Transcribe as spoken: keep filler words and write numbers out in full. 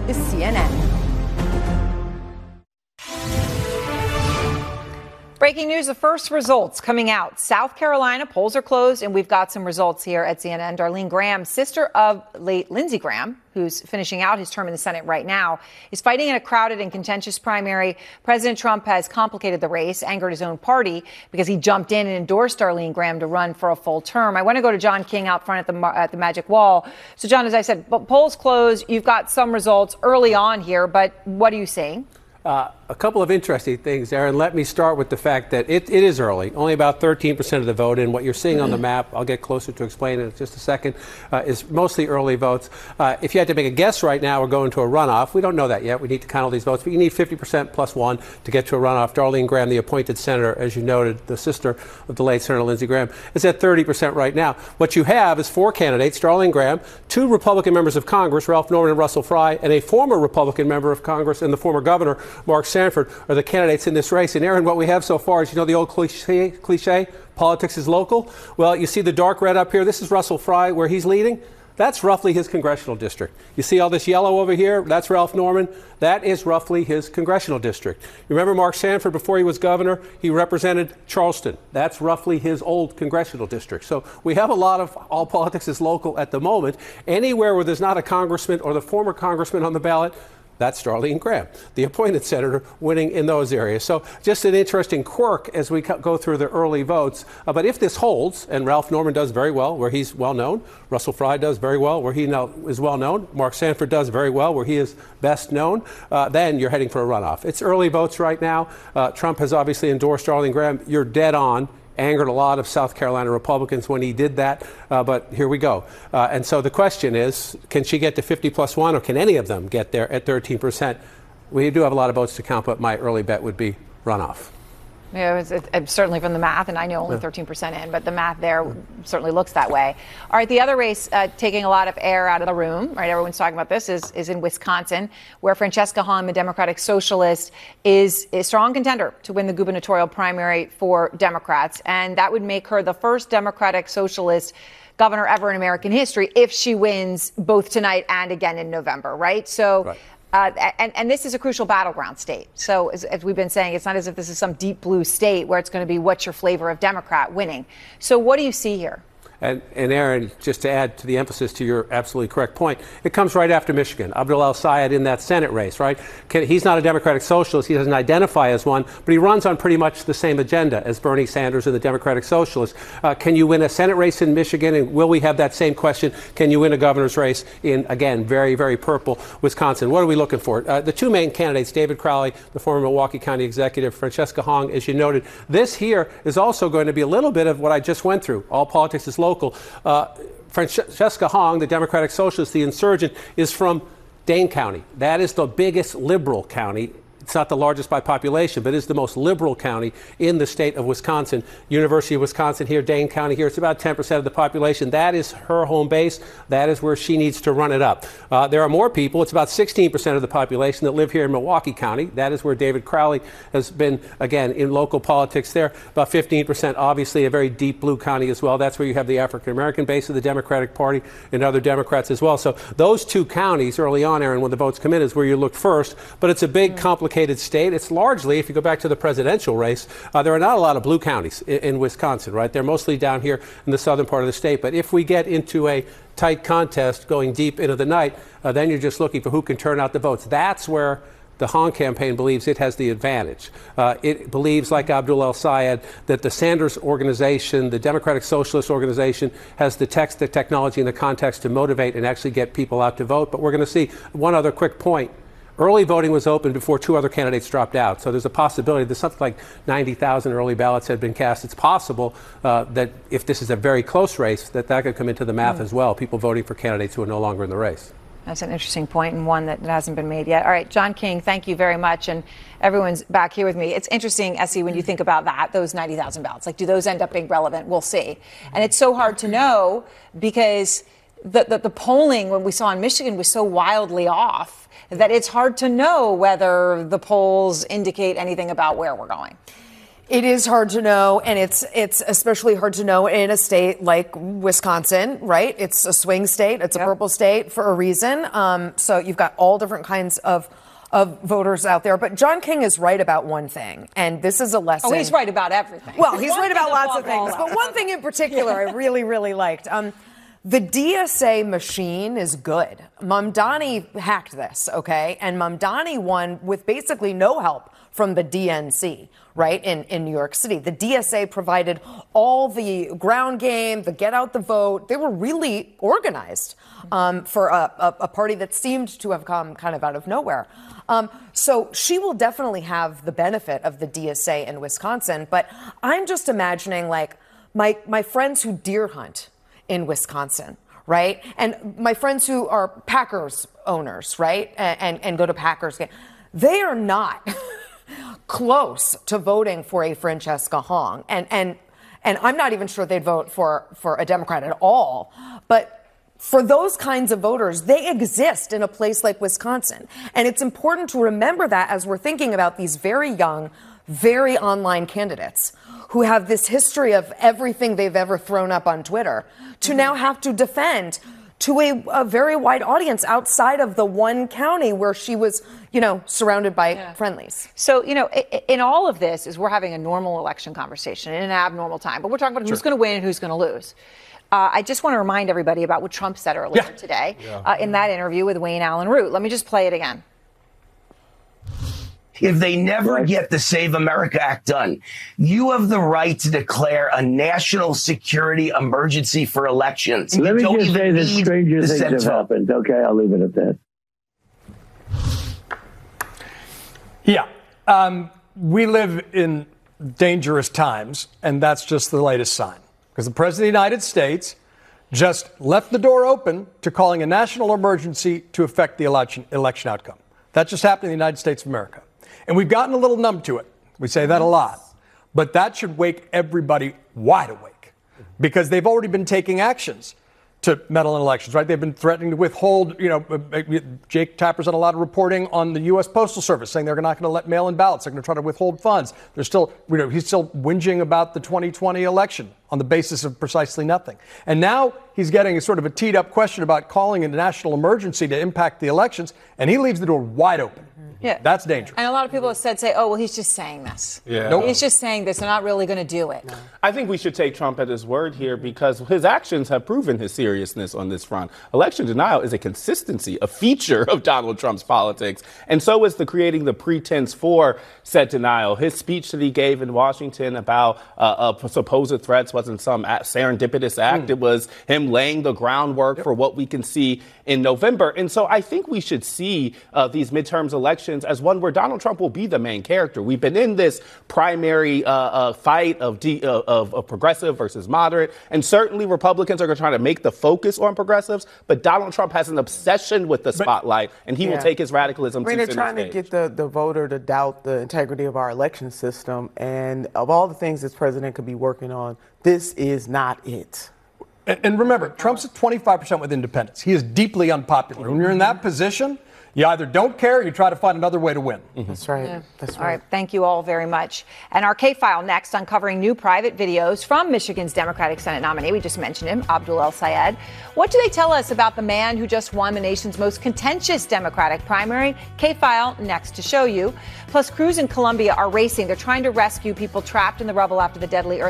is C N N. Breaking news, the first results coming out. South Carolina polls are closed, and we've got some results here at C N N. Darlene Graham, sister of late Lindsey Graham, who's finishing out his term in the Senate right now, is fighting in a crowded and contentious primary. President Trump has complicated the race, angered his own party because he jumped in and endorsed Darlene Graham to run for a full term. I want to go to John King out front at the at the Magic Wall. So, John, as I said, polls closed. You've got some results early on here, but what are you seeing? Uh, a couple of interesting things, Aaron. Let me start with the fact that it, it is early, only about thirteen percent of the vote. And what you're seeing on the map, I'll get closer to explain it in just a second, uh, is mostly early votes. Uh, if you had to make a guess right now, we're going to a runoff. We don't know that yet. We need to count all these votes. But you need fifty percent plus one to get to a runoff. Darlene Graham, the appointed senator, as you noted, the sister of the late Senator Lindsey Graham, is at thirty percent right now. What you have is four candidates, Darlene Graham, two Republican members of Congress, Ralph Norman and Russell Fry, and a former Republican member of Congress and the former governor, Mark Sanford, are the candidates in this race. And Aaron, what we have so far is, you know, the old cliche, cliche, politics is local. Well, you see the dark red up here. This is Russell Fry, where he's leading. That's roughly his congressional district. You see all this yellow over here? That's Ralph Norman. That is roughly his congressional district. You remember Mark Sanford, before he was governor, he represented Charleston. That's roughly his old congressional district. So we have a lot of all politics is local at the moment. Anywhere where there's not a congressman or the former congressman on the ballot, that's Darlene Graham, the appointed senator, winning in those areas. So just an interesting quirk as we go through the early votes. Uh, but if this holds, and Ralph Norman does very well where he's well known, Russell Fry does very well where he now is well known, Mark Sanford does very well where he is best known, uh, then you're heading for a runoff. It's early votes right now. Uh, Trump has obviously endorsed Darlene Graham. You're dead on. Angered a lot of South Carolina Republicans when he did that, uh, but here we go. Uh, and so the question is, can she get to fifty plus one, or can any of them get there at thirteen percent? We do have a lot of votes to count, but my early bet would be runoff. Yeah, it's, it's certainly from the math, and I know only thirteen percent in, but the math there certainly looks that way. All right, the other race uh, taking a lot of air out of the room, right, everyone's talking about this, is, is in Wisconsin, where Francesca Hong, the Democratic Socialist, is a strong contender to win the gubernatorial primary for Democrats, and that would make her the first Democratic Socialist governor ever in American history if she wins both tonight and again in November, right? So. Right. Uh, and, and this is a crucial battleground state. So as, as we've been saying, it's not as if this is some deep blue state where it's going to be what's your flavor of Democrat winning. So what do you see here? And, and Aaron, just to add to the emphasis to your absolutely correct point, it comes right after Michigan. Abdul El-Sayed in that Senate race, right? Can, he's not a Democratic Socialist. He doesn't identify as one, but he runs on pretty much the same agenda as Bernie Sanders and the Democratic Socialists. Uh, can you win a Senate race in Michigan? And will we have that same question? Can you win a governor's race in, again, very, very purple Wisconsin? What are we looking for? Uh, the two main candidates, David Crowley, the former Milwaukee County executive, Francesca Hong, as you noted. This here is also going to be a little bit of what I just went through. All politics is local. Uh, Francesca Hong, the Democratic Socialist, the insurgent, is from Dane County. That is the biggest liberal county. It's not the largest by population, but it is the most liberal county in the state of Wisconsin. University of Wisconsin here, Dane County here, it's about ten percent of the population. That is her home base. That is where she needs to run it up. Uh, there are more people. It's about sixteen percent of the population that live here in Milwaukee County. That is where David Crowley has been, again, in local politics there. About fifteen percent, obviously, a very deep blue county as well. That's where you have the African-American base of the Democratic Party and other Democrats as well. So those two counties early on, Aaron, when the votes come in, is where you look first. But it's a big, complicated state. It's largely, if you go back to the presidential race, uh, there are not a lot of blue counties in, in Wisconsin, right? They're mostly down here in the southern part of the state. But if we get into a tight contest going deep into the night, uh, then you're just looking for who can turn out the votes. That's where the Hong campaign believes it has the advantage. Uh, it believes, like Abdul El-Sayed, that the Sanders organization, the Democratic Socialist organization, has the text, the technology, and the context to motivate and actually get people out to vote. But we're going to see one other quick point. Early voting was open before two other candidates dropped out. So there's a possibility that something like ninety thousand early ballots had been cast. It's possible uh, that if this is a very close race, that that could come into the math mm. as well, people voting for candidates who are no longer in the race. That's an interesting point, and one that hasn't been made yet. All right, John King, thank you very much. And everyone's back here with me. It's interesting, Essie, when you think about that, those ninety thousand ballots. Like, do those end up being relevant? We'll see. And it's so hard to know because the, the, the polling, when we saw in Michigan, was so wildly off that it's hard to know whether the polls indicate anything about where we're going. It is hard to know, and it's it's especially hard to know in a state like Wisconsin, right? It's a swing state. It's a yep. purple state for a reason. Um, so you've got all different kinds of of voters out there. But John King is right about one thing, and this is a lesson. Oh, he's right about everything. Well, he's right about lots of things, but one thing in particular I really, really liked. Um, The D S A machine is good. Mamdani hacked this, okay? And Mamdani won with basically no help from the D N C, right, in, in New York City. The D S A provided all the ground game, the get out the vote. They were really organized um, for a, a, a party that seemed to have come kind of out of nowhere. Um, so she will definitely have the benefit of the D S A in Wisconsin. But I'm just imagining, like, my, my friends who deer hunt in Wisconsin, right? And my friends who are Packers owners, right? And, and, and go to Packers games. They are not close to voting for a Francesca Hong. And, and, and I'm not even sure they'd vote for, for a Democrat at all. But for those kinds of voters, they exist in a place like Wisconsin. And it's important to remember that as we're thinking about these very young, very online candidates who have this history of everything they've ever thrown up on Twitter to mm-hmm. now have to defend to a, a very wide audience outside of the one county where she was, you know, surrounded by yeah. friendlies. So, you know, in all of this is we're having a normal election conversation in an abnormal time, but we're talking about sure. who's going to win and who's going to lose. Uh, I just want to remind everybody about what Trump said earlier yeah. today yeah. Uh, in that interview with Wayne Allen Root. Let me just play it again. If they never get the Save America Act done, you have the right to declare a national security emergency for elections. Let you me just say that stranger things have happened. Okay, I'll leave it at that. Yeah. Um, we live in dangerous times, and that's just the latest sign. Because the President of the United States just left the door open to calling a national emergency to affect the election, election outcome. That just happened in the United States of America. And we've gotten a little numb to it. We say that a lot. But that should wake everybody wide awake because they've already been taking actions to meddle in elections, right? They've been threatening to withhold, you know, Jake Tapper's done a lot of reporting on the U S Postal Service saying they're not going to let mail-in ballots. They're going to try to withhold funds. They're still, you know, he's still whinging about the twenty twenty election on the basis of precisely nothing. And now he's getting a sort of a teed up question about calling a national emergency to impact the elections, and he leaves the door wide open. Yeah. That's dangerous. And a lot of people have said, say, oh, well, he's just saying this. Yeah. Nope. He's just saying this. They're not really going to do it. No. I think we should take Trump at his word here because his actions have proven his seriousness on this front. Election denial is a consistency, a feature of Donald Trump's politics. And so is the creating the pretense for said denial. His speech that he gave in Washington about uh, uh, supposed threats wasn't some serendipitous act. Mm. It was him laying the groundwork yep. for what we can see in November. And so I think we should see uh, these midterms elections as one where Donald Trump will be the main character. We've been in this primary uh, uh, fight of, de- uh, of, of progressive versus moderate, and certainly Republicans are trying to make the focus on progressives, but Donald Trump has an obsession with the spotlight, and he yeah. will take his radicalism I mean, to they're trying stage. to get the, the voter to doubt the integrity of our election system, and of all the things this president could be working on, this is not it. And, and remember, Trump's at twenty-five percent with independents. He is deeply unpopular. When you're in that position, you either don't care or you try to find another way to win. Mm-hmm. That's right. Yeah. That's right. All right. Thank you all very much. And our K-File next, uncovering new private videos from Michigan's Democratic Senate nominee. We just mentioned him, Abdul El-Sayed. What do they tell us about the man who just won the nation's most contentious Democratic primary? K-File next to show you. Plus, crews in Colombia are racing. They're trying to rescue people trapped in the rubble after the deadly earthquake.